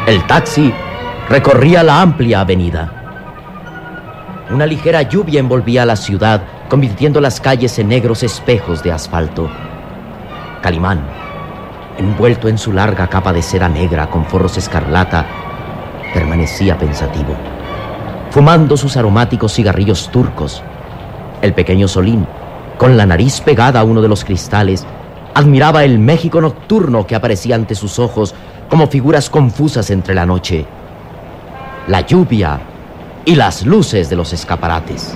El taxi recorría la amplia avenida. Una ligera lluvia envolvía la ciudad, convirtiendo las calles en negros espejos de asfalto. Calimán, envuelto en su larga capa de seda negra con forros escarlata, permanecía pensativo, fumando sus aromáticos cigarrillos turcos. El pequeño Solín, con la nariz pegada a uno de los cristales, admiraba el México nocturno que aparecía ante sus ojos como figuras confusas entre la noche, la lluvia y las luces de los escaparates.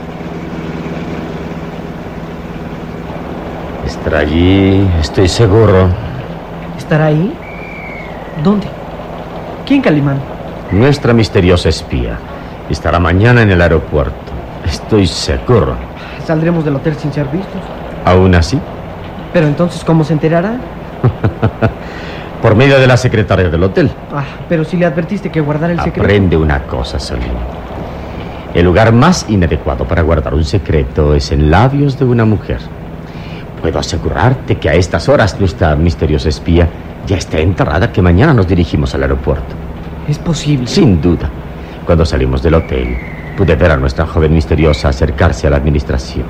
Estará allí, estoy seguro. ¿Estará ahí? ¿Dónde? ¿Quién, Calimán? Nuestra misteriosa espía. Estará mañana en el aeropuerto. Estoy seguro. Saldremos del hotel sin ser vistos. ¿Aún así? Pero entonces, ¿cómo se enterará? Por medio de la secretaria del hotel. Pero si le advertiste que guardara el secreto. Aprende una cosa, Solín. El lugar más inadecuado para guardar un secreto es en labios de una mujer. Puedo asegurarte que a estas horas nuestra misteriosa espía ya está enterrada, que mañana nos dirigimos al aeropuerto. ¿Es posible? Sin duda. Cuando salimos del hotel, pude ver a nuestra joven misteriosa acercarse a la administración.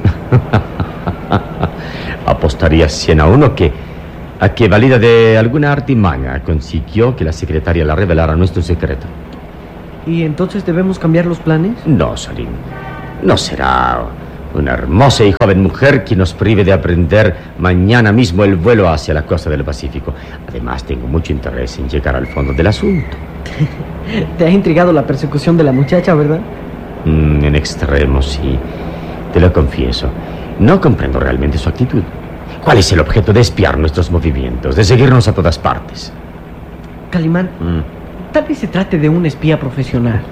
Apostaría 100 a 1 a que valida de alguna artimaña consiguió que la secretaria la revelara nuestro secreto. ¿Y entonces debemos cambiar los planes? No, Solín. No será una hermosa y joven mujer que nos prive de aprender mañana mismo el vuelo hacia la costa del Pacífico. Además, tengo mucho interés en llegar al fondo del asunto. Te ha intrigado la persecución de la muchacha, ¿verdad? En extremo, sí. Te lo confieso. No comprendo realmente su actitud. ¿Cuál es el objeto de espiar nuestros movimientos, de seguirnos a todas partes? Calimán, tal vez se trate de un espía profesional.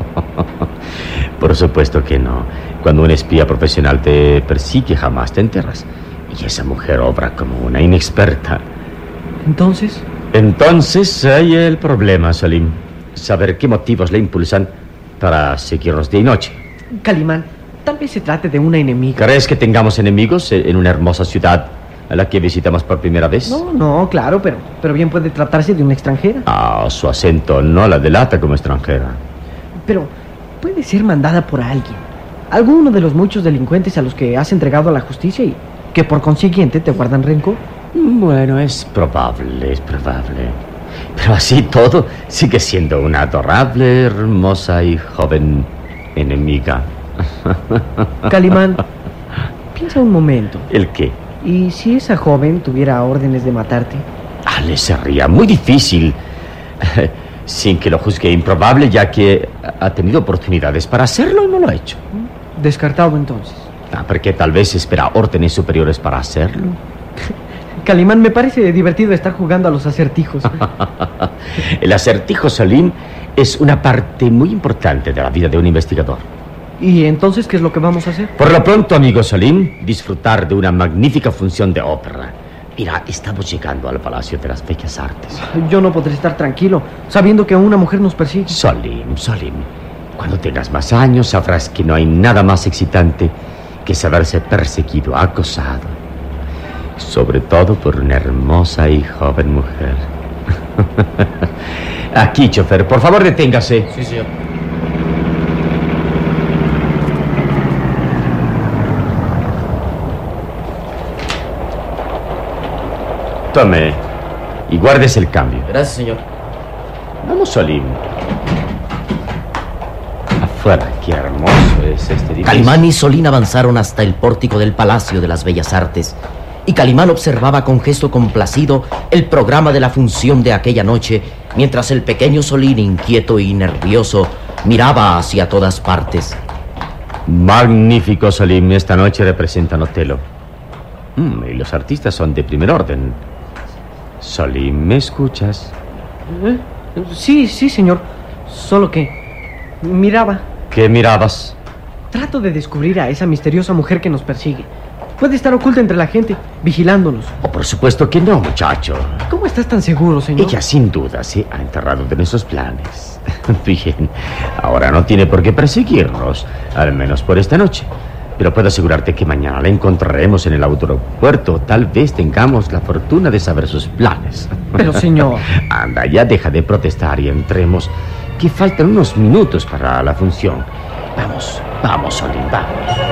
Por supuesto que no. Cuando un espía profesional te persigue, jamás te enteras. Y esa mujer obra como una inexperta. ¿Entonces? Entonces hay el problema, Salim. Saber qué motivos le impulsan para seguirnos día y noche. Calimán, tal vez se trate de una enemiga. ¿Crees que tengamos enemigos en una hermosa ciudad a la que visitamos por primera vez? No, claro, pero bien puede tratarse de una extranjera. Su acento no la delata como extranjera. Pero puede ser mandada por alguien. Alguno de los muchos delincuentes a los que has entregado a la justicia y que por consiguiente te guardan rencor. Bueno, es probable. Pero así todo, sigue siendo una adorable, hermosa y joven enemiga. Calimán, piensa un momento. ¿El qué? ¿Y si esa joven tuviera órdenes de matarte? Le sería muy difícil, sin que lo juzgue improbable, ya que ha tenido oportunidades para hacerlo y no lo ha hecho. Descartado entonces. Porque tal vez espera órdenes superiores para hacerlo. Calimán, me parece divertido estar jugando a los acertijos. El acertijo, Salim, es una parte muy importante de la vida de un investigador. ¿Y entonces qué es lo que vamos a hacer? Por lo pronto, amigo Salim, disfrutar de una magnífica función de ópera. Mira, estamos llegando al Palacio de las Bellas Artes. Yo no podré estar tranquilo, sabiendo que una mujer nos persigue. Salim, cuando tengas más años sabrás que no hay nada más excitante que saberse perseguido, acosado. Sobre todo por una hermosa y joven mujer. Aquí, chofer, por favor, deténgase. Sí, señor. Tome y guardes el cambio. Gracias, señor. Vamos, Salim. Afuera, qué hermoso es este edificio. Calimán y Solín avanzaron hasta el pórtico del Palacio de las Bellas Artes. Y Calimán observaba con gesto complacido el programa de la función de aquella noche, mientras el pequeño Solín, inquieto y nervioso, miraba hacia todas partes. Magnífico, Salim. Esta noche representan Otelo. Y los artistas son de primer orden. Salim, ¿me escuchas? Sí, señor. Solo que miraba. ¿Qué mirabas? Trato de descubrir a esa misteriosa mujer que nos persigue. Puede estar oculta entre la gente, vigilándonos. Por supuesto que no, muchacho. ¿Cómo estás tan seguro, señor? Ella sin duda se ha enterrado de nuestros planes. Bien, ahora no tiene por qué perseguirnos, al menos por esta noche. Pero puedo asegurarte que mañana la encontraremos en el aeropuerto. Tal vez tengamos la fortuna de saber sus planes. Pero, señor... Anda, ya deja de protestar y entremos, que faltan unos minutos para la función. Vamos, vamos, Olin, vamos.